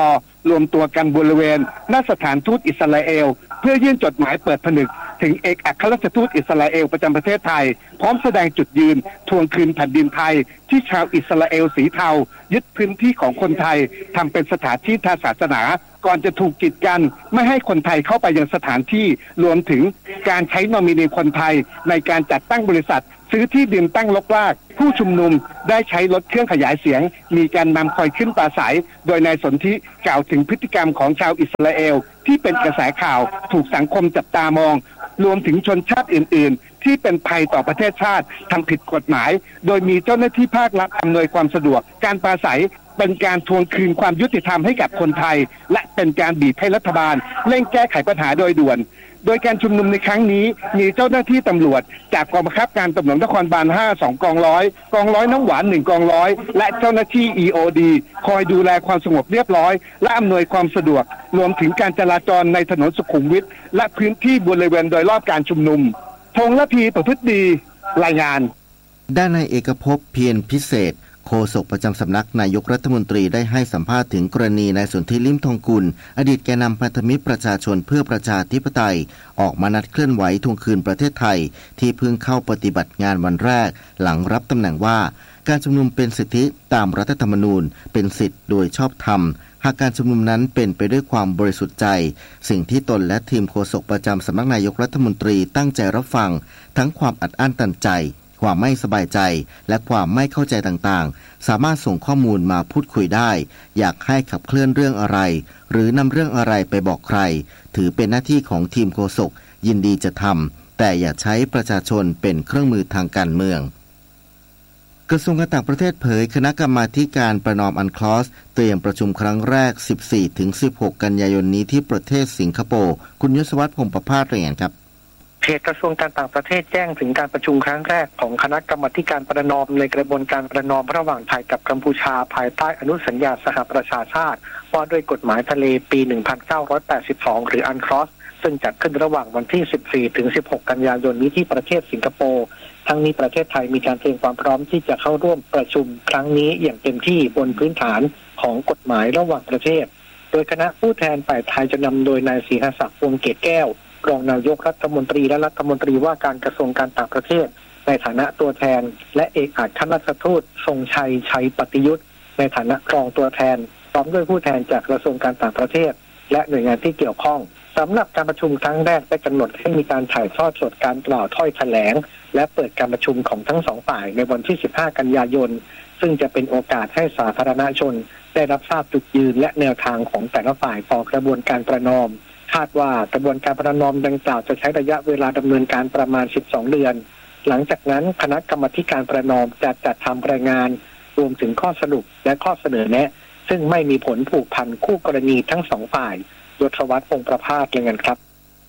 รวมตัวกันบริเวณหน้าสถานทูตอิสราเอลเพื่อยื่นจดหมายเปิดผนึกถึงเอกอัครราชทูตอิสราเอลประจำประเทศไทยพร้อมแสดงจุดยืนทวงคืนแผ่นดินไทยที่ชาวอิสราเอลสีเทายึดพื้นที่ของคนไทยทำเป็นสถานที่ทางศาสนาก่อนจะถูกกีดกันไม่ให้คนไทยเข้าไปยังสถานที่รวมถึงการใช้นอมินีคนไทยในการจัดตั้งบริษัทซื้อที่ดินตั้งลกลากผู้ชุมนุมได้ใช้รถเครื่องขยายเสียงมีการนำคอยขึ้นปราศัยโดยนายสนธิกล่าวถึงพฤติกรรมของชาวอิสราเอลที่เป็นกระแสข่าวถูกสังคมจับตามองรวมถึงชนชาติอื่นๆที่เป็นภัยต่อประเทศชาติทำผิดกฎหมายโดยมีเจ้าหน้าที่ภาครัฐอำนวยความสะดวกการปราศัยเป็นการทวงคืนความยุติธรรมให้กับคนไทยและเป็นการบีบให้รัฐบาลเร่งแก้ไขปัญหาโดยด่วนโดยการชุมนุมในครั้งนี้มีเจ้าหน้าที่ตำรวจจากกองบังคับการตำรวจนครบาล5 2กองร้อยกองร้อยน้ำหวาน1กองร้อยและเจ้าหน้าที่ EOD คอยดูแลความสงบเรียบร้อยและอำนวยความสะดวกรวมถึงการจราจรในถนนสุขุมวิทและพื้นที่บริเวณโดยรอบการชุมนุมธงละพีประพฤติดีรายงานด้านนายเอกภพเพียรพิเศษโฆษกประจำสำนักนายกรัฐมนตรีได้ให้สัมภาษณ์ถึงกรณีนายสนธิ ลิ้มทองกุลอดีตแกนนำพันธมิตรประชาชนเพื่อประชาธิปไตยออกมานัดเคลื่อนไหวทวงคืนประเทศไทยที่เพิ่งเข้าปฏิบัติงานวันแรกหลังรับตำแหน่งว่าการชุมนุมเป็นสิทธิตามรัฐธรรมนูญเป็นสิทธิโดยชอบธรรมหากการชุมนุมนั้นเป็นไปด้วยความบริสุทธิ์ใจสิ่งที่ตนและทีมโฆษกประจำสำนักนายกรัฐมนตรีตั้งใจรับฟังทั้งความอัดอั้นตันใจความไม่สบายใจและความไม่เข้าใจต่างๆสามารถส่งข้อมูลมาพูดคุยได้อยากให้ขับเคลื่อนเรื่องอะไรหรือนำเรื่องอะไรไปบอกใครถือเป็นหน้าที่ของทีมโฆษกยินดีจะทำแต่อย่าใช้ประชาชนเป็นเครื่องมือทางการเมืองกระทรวงการต่างประเทศเผยคณะกรรมาการประนอมอันคลอสเตรียมประชุมครั้งแรก 14-16 กันยายนนี้ที่ประเทศสิงคโปร์คุณยศวัฒน์พงษ์ประภาสรายงานครับเพจกระทรวงการต่างประเทศแจ้งถึงการประชุมครั้งแรกของคณะกรรมาการประนอมในกระบวนการประนอมระหว่างไทยกับกัมพูชาภายใต้อนุสัญญาสหประชาชาติว่าด้วยกฎหมายทะเลปี 1982 หรืออันคลอสซึ่งจัดขึ้นระหว่างวันที่ 14-16 กันยายนนี้ที่ประเทศสิงคโปร์ทั้งนี้ประเทศไทยมีการเตรียมความพร้อมที่จะเข้าร่วมประชุมครั้งนี้อย่างเต็มที่บนพื้นฐานของกฎหมายระหว่างประเทศโดยคณะผู้แทนฝ่ายไทยจะนำโดยนายศรีหศักดิ์วงศ์เกตแก้วรองนายกรัฐมนตรีและรัฐมนตรีว่าการกระทรวงการต่างประเทศในฐานะตัวแทนและเอกอัครราชทูตทรงชัยชัยปฏิยุทธ์ในฐานะรองตัวแทนพร้อมด้วยผู้แทนจากกระทรวงการต่างประเทศและหน่วยงานที่เกี่ยวข้องสำหรับการประชุมครั้งแรกได้กำหนดให้มีการถ่ายทอดสดการกล่าวถ้อยแถลงและเปิดการประชุมของทั้งสองฝ่ายในวันที่ 15 กันยายนซึ่งจะเป็นโอกาสให้สาธารณชนได้รับทราบจุดยืนและแนวทางของแต่ละฝ่ายต่อกระบวนการประนอมคาดว่ากระบวนการประนอมดังกล่าวจะใช้ระยะเวลาดำเนินการประมาณ 12 เดือนหลังจากนั้นคณะกรรมาการประนอมจะจัดทำรายงานรวมถึงข้อสรุปและข้อเสนอแนะซึ่งไม่มีผลผูกพันคู่กรณีทั้งสองฝ่ายยศวัฒน์พงษ์ประภาสรายงานครับ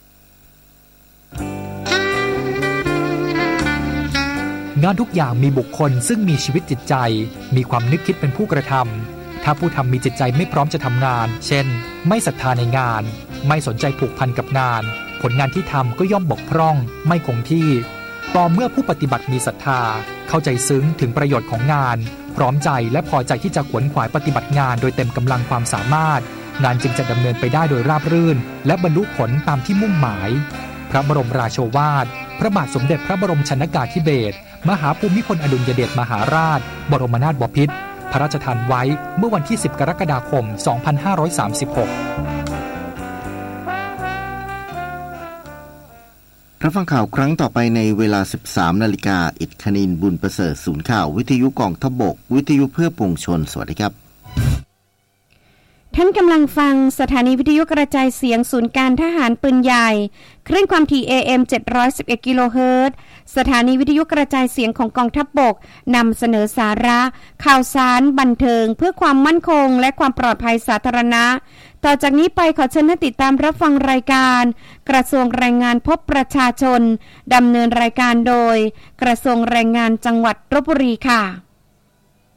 งานทุกอย่างมีบุคคลซึ่งมีชีวิตจิตใจมีความนึกคิดเป็นผู้กระทำถ้าผู้ทำมีจิตใจไม่พร้อมจะทำงานเช่นไม่ศรัทธาในงานไม่สนใจผูกพันกับงานผลงานที่ทำก็ย่อมบกพร่องไม่คงที่ต่อเมื่อผู้ปฏิบัติมีศรัทธาเข้าใจซึ้งถึงประโยชน์ของงานพร้อมใจและพอใจที่จะขวนขวายปฏิบัติงานโดยเต็มกำลังความสามารถงานจึงจะดำเนินไปได้โดยราบรื่นและบรรลุผลตามที่มุ่งหมายพระบรมราโชวาทพระบาทสมเด็จพระบรมชนกาธิเบศรมหาภูมิพลอดุลยเดชมหาราชบรมนาถบพิตรพระราชทานไว้เมื่อวันที่ 10 กรกฎาคม 2536 รับฟังข่าวครั้งต่อไปในเวลา 13 นาฬิกาอิฐคณินบุญประเสริฐศูนย์ข่าววิทยุกองทัพบกวิทยุเพื่อปวงชนสวัสดีครับท่านกำลังฟังสถานีวิทยุกระจายเสียงศูนย์การทหารปืนใหญ่คลื่นความถี่ AM 711 กิโลเฮิรตซ์สถานีวิทยุกระจายเสียงของกองทัพบกนำเสนอสาระข่าวสารบันเทิงเพื่อความมั่นคงและความปลอดภัยสาธารณะต่อจากนี้ไปขอเชิญท่านติดตามรับฟังรายการกระทรวงแรงงานพบประชาชนดำเนินรายการโดยกระทรวงแรงงานจังหวัดลพบุรีค่ะ